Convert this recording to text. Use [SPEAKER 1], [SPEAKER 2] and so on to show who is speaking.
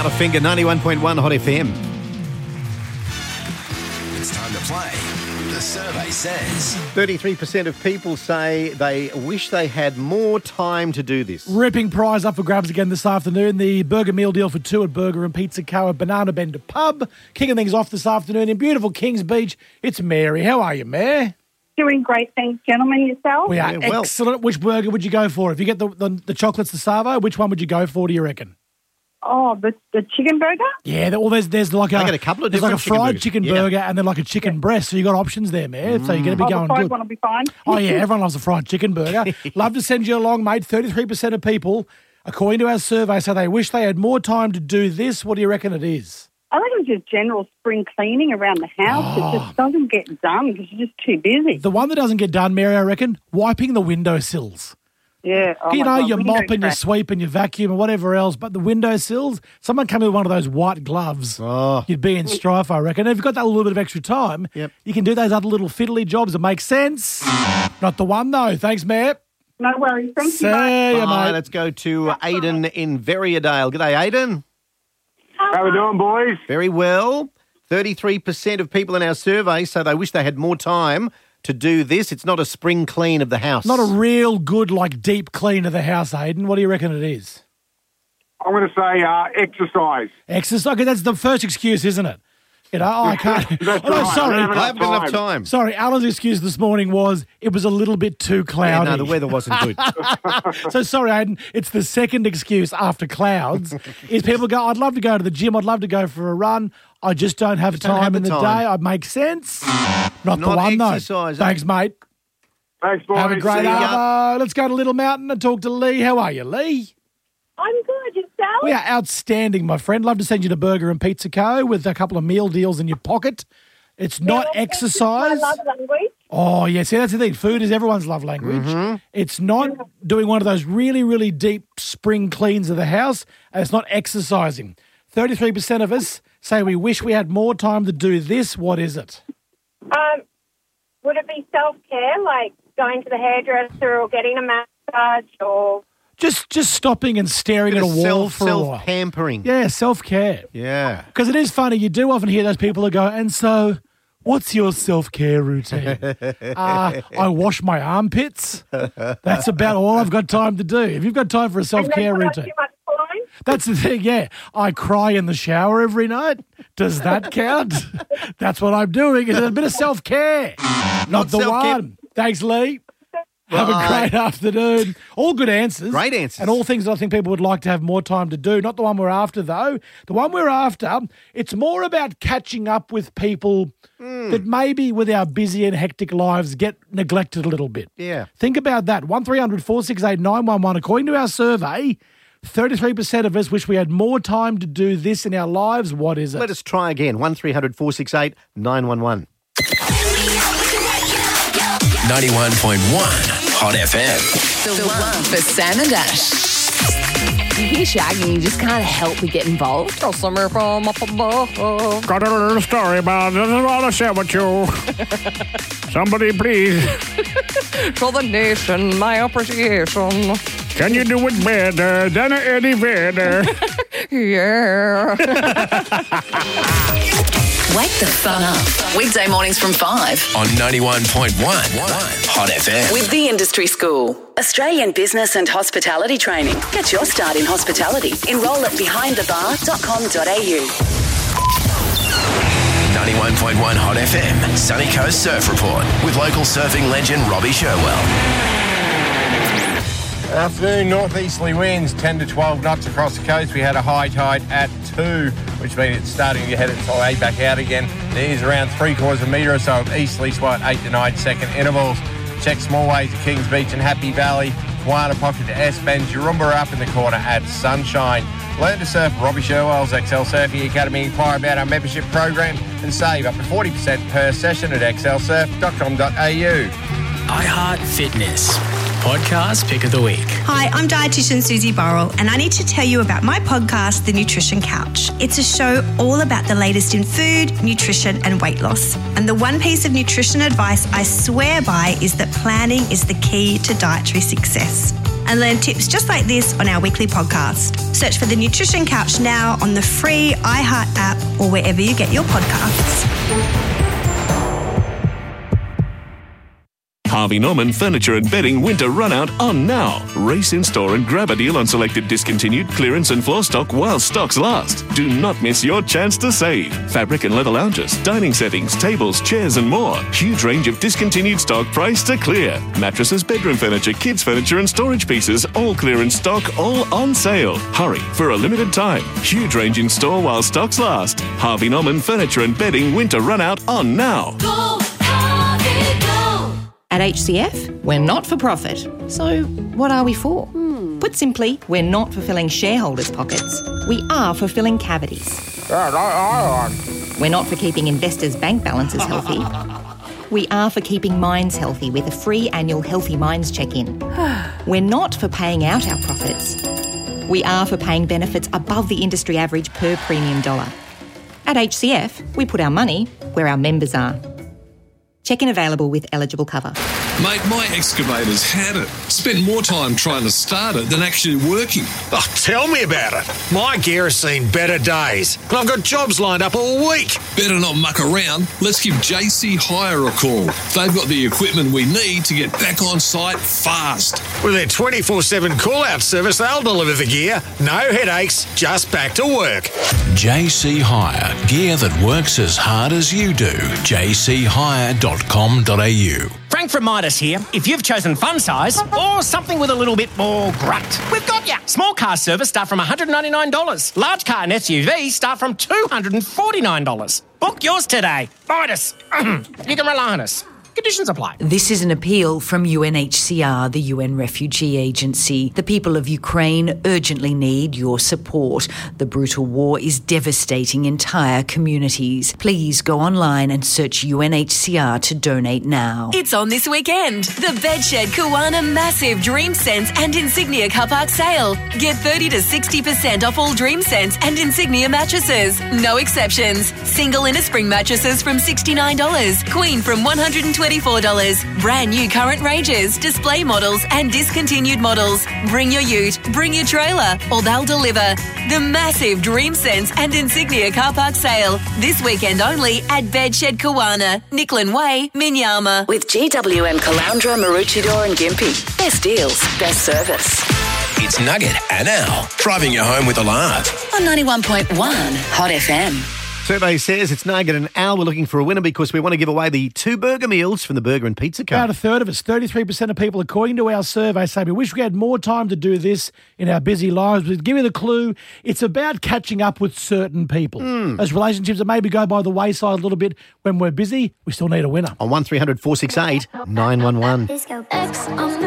[SPEAKER 1] Powderfinger, 91.1 Hot FM.
[SPEAKER 2] It's time to play. The survey says
[SPEAKER 1] 33% of people say they wish they had more time to do this.
[SPEAKER 3] Ripping prize up for grabs again this afternoon. The burger meal deal for two at Burger and Pizza Co. at Banana Bender Pub. Kicking things off this afternoon in beautiful Kings Beach. It's Mary. How are you, Mare?
[SPEAKER 4] Doing great, thanks, gentlemen. Yourself?
[SPEAKER 3] We are
[SPEAKER 1] Yeah, well.
[SPEAKER 3] excellent. Which burger would you go for? If you get the chocolates, the Savo, which one would you go for, do you reckon?
[SPEAKER 4] Oh, the chicken burger?
[SPEAKER 3] Yeah, there's like
[SPEAKER 1] I got a couple of
[SPEAKER 3] there's like a
[SPEAKER 1] different chicken
[SPEAKER 3] fried
[SPEAKER 1] burgers.
[SPEAKER 3] chicken
[SPEAKER 1] Yeah.
[SPEAKER 3] burger and then like a chicken breast. So you got options there, Mare. So you're going to be
[SPEAKER 4] Oh,
[SPEAKER 3] going
[SPEAKER 4] the fried
[SPEAKER 3] good.
[SPEAKER 4] one will be fine.
[SPEAKER 3] Oh, yeah, everyone loves a fried chicken burger. Love to send you along, mate. 33% of people, according to our survey, say they wish they had more time to do this. What do you reckon it is?
[SPEAKER 4] I think it's just general spring cleaning around the house. It just doesn't get done because you're just too busy.
[SPEAKER 3] The one that doesn't get done, Mary, I reckon, wiping the windowsills.
[SPEAKER 4] Yeah. Oh
[SPEAKER 3] You
[SPEAKER 4] my
[SPEAKER 3] know,
[SPEAKER 4] God,
[SPEAKER 3] you
[SPEAKER 4] window
[SPEAKER 3] mop and you
[SPEAKER 4] crack.
[SPEAKER 3] sweep and you vacuum and whatever else, but the windowsills, someone come with one of those white gloves, you'd be in strife, I reckon. If you've got that little bit of extra time,
[SPEAKER 1] Yep.
[SPEAKER 3] you can do those other little fiddly jobs that make sense. Not the one, though. Thanks, Matt.
[SPEAKER 4] No worries. Thank you,
[SPEAKER 3] See
[SPEAKER 4] mate.
[SPEAKER 3] you,
[SPEAKER 1] Bye.
[SPEAKER 3] mate.
[SPEAKER 1] Let's go to Aidan in Verrierdale. G'day, Aidan.
[SPEAKER 5] How we doing, boys?
[SPEAKER 1] Very well. 33% of people in our survey say they wish they had more time to do this. It's not a spring clean of the house.
[SPEAKER 3] Not a real good, like, deep clean of the house, Aidan. What do you reckon it is?
[SPEAKER 5] I'm going to say exercise.
[SPEAKER 3] Exercise. Okay, that's the first excuse, isn't it? You know, I can't.
[SPEAKER 5] That's
[SPEAKER 3] oh, no,
[SPEAKER 5] right.
[SPEAKER 3] sorry.
[SPEAKER 5] I don't
[SPEAKER 1] I haven't got enough time.
[SPEAKER 3] Sorry, Alan's excuse this morning was it was a little bit too
[SPEAKER 1] Yeah,
[SPEAKER 3] cloudy.
[SPEAKER 1] no, the weather wasn't good.
[SPEAKER 3] So sorry, Aidan. It's the second excuse after clouds. Is people go, I'd love to go to the gym. I'd love to go for a run. I just don't have
[SPEAKER 1] don't
[SPEAKER 3] time
[SPEAKER 1] have
[SPEAKER 3] in
[SPEAKER 1] the
[SPEAKER 3] the
[SPEAKER 1] time.
[SPEAKER 3] day. I make sense. Not the
[SPEAKER 1] Not
[SPEAKER 3] one, though.
[SPEAKER 1] exercise, eh?
[SPEAKER 3] Thanks, mate.
[SPEAKER 5] Thanks, boys.
[SPEAKER 3] Have a great
[SPEAKER 1] See ya.
[SPEAKER 3] hour. Let's go to Little Mountain and talk to Lee. How are you, Lee?
[SPEAKER 4] I'm good. Yourself?
[SPEAKER 3] We are outstanding, my friend. Love to send you to Burger and Pizza Co. with a couple of meal deals in your pocket. It's not exercise.
[SPEAKER 4] I love language.
[SPEAKER 3] Oh, yeah. See, that's the thing. Food is everyone's love language. It's not doing one of those really, really deep spring cleans of the house, and it's not exercising. 33% of us say we wish we had more time to do this. What is it?
[SPEAKER 6] Would it be self-care, like going to the hairdresser or getting a massage or...
[SPEAKER 3] Just stopping and staring at a wall for a while.
[SPEAKER 1] Self-pampering.
[SPEAKER 3] Yeah, self-care.
[SPEAKER 1] Yeah.
[SPEAKER 3] Because it is funny. You do often hear those people who go, and so what's your self-care routine? I wash my armpits. That's about all I've got time to do. If you've got time for a self-care
[SPEAKER 6] and then
[SPEAKER 3] routine.
[SPEAKER 6] too much time?
[SPEAKER 3] That's the thing, yeah. I cry in the shower every night. Does that count? That's what I'm doing. Is it a bit of self-care? Not the
[SPEAKER 1] self-care.
[SPEAKER 3] one. Thanks, Lee. Have a great afternoon. All good answers.
[SPEAKER 1] Great answers.
[SPEAKER 3] And all things that I think people would like to have more time to do. Not the one we're after, though. The one we're after, it's more about catching up with people that maybe with our busy and hectic lives get neglected a little bit.
[SPEAKER 1] Yeah.
[SPEAKER 3] Think about that. 1300 468 911. According to our survey, 33% of us wish we had more time to do this in our lives. What is it?
[SPEAKER 1] Let us try again. 1300 468 911.
[SPEAKER 2] 91.1 Hot FM.
[SPEAKER 7] The one for Sam and Ash. You hear Shag and you just can't help but get involved.
[SPEAKER 8] Got a little story about this. I want to share with you. Somebody, please.
[SPEAKER 9] To the nation, my appreciation.
[SPEAKER 8] Can you do it better than Eddie Vedder?
[SPEAKER 9] Yeah.
[SPEAKER 7] Wake the fun up. Weekday mornings from 5.
[SPEAKER 2] On 91.1 Hot FM.
[SPEAKER 7] With the Industry School. Australian business and hospitality training. Get your start in hospitality. Enroll at behindthebar.com.au.
[SPEAKER 2] 91.1 Hot FM. Sunny Coast Surf Report with local surfing legend Robbie Sherwell.
[SPEAKER 10] Afternoon, northeasterly winds 10 to 12 knots across the coast. We had a high tide at 2, which means it's starting to head its way back out again. There's around 3/4 of a metre or so of easterly swell at 8 to 9 second intervals. Check small waves at Kings Beach and Happy Valley. Kiwana pocket to S Bend. Yarumba up in the corner at Sunshine. Learn to surf Robbie Sherwell's XL Surfing Academy. Inquire about our membership program and save up to 40% per session at xlsurf.com.au.
[SPEAKER 11] iHeart Fitness. Podcast Pick of the Week.
[SPEAKER 12] Hi, I'm dietitian Susie Burrell, and I need to tell you about my podcast, The Nutrition Couch. It's a show all about the latest in food, nutrition, and weight loss. And the one piece of nutrition advice I swear by is that planning is the key to dietary success. and learn tips just like this on our weekly podcast. Search for The Nutrition Couch now on the free iHeart app or wherever you get your podcasts.
[SPEAKER 13] Harvey Norman Furniture and Bedding Winter Runout on now. Race in store and grab a deal on selected discontinued clearance and floor stock while stocks last. Do not miss your chance to save. Fabric and leather lounges, dining settings, tables, chairs and more. Huge range of discontinued stock priced to clear. Mattresses, bedroom furniture, kids furniture and storage pieces, all clearance stock, all on sale. Hurry for a limited time. Huge range in store while stocks last. Harvey Norman Furniture and Bedding Winter Runout on now.
[SPEAKER 14] Go, Harvey, go!
[SPEAKER 15] At HCF, we're not for profit. So what are we for? Put simply, we're not for filling shareholders' pockets. We are for filling cavities. We're not for keeping investors' bank balances healthy. We are for keeping minds healthy with a free annual Healthy Minds check-in. We're not for paying out our profits. We are for paying benefits above the industry average per premium dollar. At HCF, we put our money where our members are. Check-in available with eligible cover.
[SPEAKER 16] Mate, my excavator's had it. Spent more time trying to start it than actually working.
[SPEAKER 17] Oh, tell me about it. My gear has seen better days, and I've got jobs lined up all week.
[SPEAKER 16] Better not muck around. Let's give JC Hire a call. They've got the equipment we need to get back on site fast.
[SPEAKER 17] With their 24/7 call-out service, they'll deliver the gear. No headaches, just back to work.
[SPEAKER 18] JC Hire. Gear that works as hard as you do. jchire.com.au.
[SPEAKER 19] Frank from Midas here. If you've chosen fun size or something with a little bit more grunt, we've got ya. Small car service start from $199. Large car and SUV start from $249. Book yours today. Midas. You can rely on us. Conditions apply.
[SPEAKER 20] This is an appeal from UNHCR, the UN Refugee Agency. The people of Ukraine urgently need your support. The brutal war is devastating entire communities. Please go online and search UNHCR to donate now.
[SPEAKER 21] It's on this weekend. The Bedshed Kawana Massive Dream Sense and Insignia Car Park sale. Get 30 to 60% off all Dream Sense and Insignia mattresses. No exceptions. Single inner spring mattresses from $69. Queen from $124. Brand new current ranges, display models and discontinued models. Bring your ute, bring your trailer, or they'll deliver. The massive Dream Sense and Insignia Car Park sale. This weekend only at Bedshed Kawana, Nicklin Way, Minyama.
[SPEAKER 7] With GWM Caloundra, Maroochydore and Gympie. Best deals, best service.
[SPEAKER 2] It's Nugget and Al, driving you home with a laugh.
[SPEAKER 7] On 91.1 Hot FM.
[SPEAKER 1] Survey says it's Nugget and Al. We're looking for a winner because we want to give away the 2 burger meals from the Burger and Pizza Co.
[SPEAKER 3] About a third of us, 33% of people, according to our survey, say we wish we had more time to do this in our busy lives. We'd give you the clue. It's about catching up with certain people. Those relationships that maybe go by the wayside a little bit when we're busy, we still need a winner.
[SPEAKER 1] On 1300 468 911.